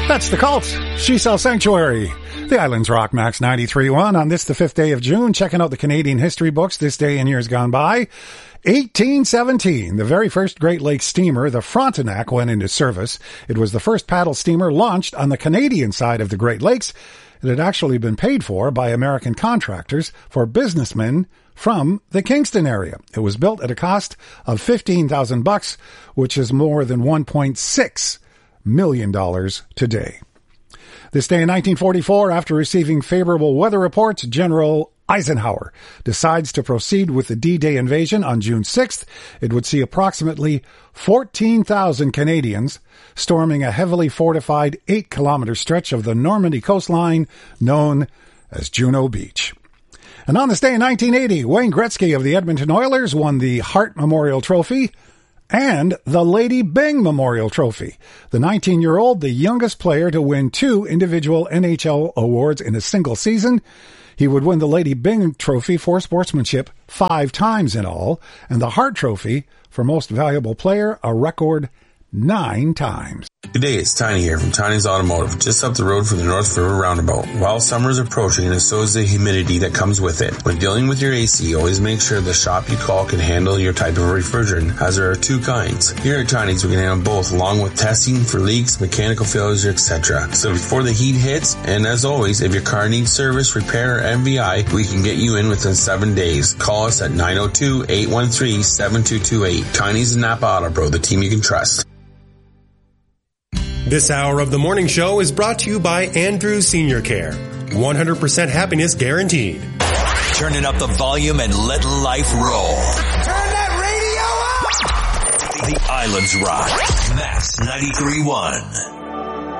That's the Cult. She Sells Sanctuary. The Islands Rock Max 93.1 on this, the 5th day of June. Checking out the Canadian history books this day in years gone by. 1817, the very first Great Lakes steamer, the Frontenac, went into service. It was the first paddle steamer launched on the Canadian side of the Great Lakes. It had actually been paid for by American contractors for businessmen from the Kingston area. It was built at a cost of $15,000, which is more than $1.6 million today. This day in 1944, after receiving favorable weather reports, General Eisenhower decides to proceed with the D-Day invasion on June 6th. It would see approximately 14,000 Canadians storming a heavily fortified 8-kilometer stretch of the Normandy coastline known as Juno Beach. And on this day in 1980, Wayne Gretzky of the Edmonton Oilers won the Hart Memorial Trophy and the Lady Byng Memorial Trophy. The 19-year-old, the youngest player to win 2 individual NHL awards in a single season. He would win the Lady Byng Trophy for sportsmanship 5 times in all, and the Hart Trophy for most valuable player, a record 9 times. Good day, it's Tiny here from Tiny's Automotive, just up the road from the North River Roundabout. While summer is approaching, and so is the humidity that comes with it. When dealing with your AC, always make sure the shop you call can handle your type of refrigerant, as there are 2 kinds. Here at Tiny's, we can handle both, along with testing for leaks, mechanical failures, etc. So before the heat hits, and as always, if your car needs service, repair, or MVI, we can get you in within 7 days. Call us at 902-813-7228. Tiny's and Napa Auto Pro, the team you can trust. This hour of the morning show is brought to you by Andrew Senior Care. 100% happiness guaranteed. Turning up the volume and let life roll. Turn that radio up! The Islands Rock. Max 93.1.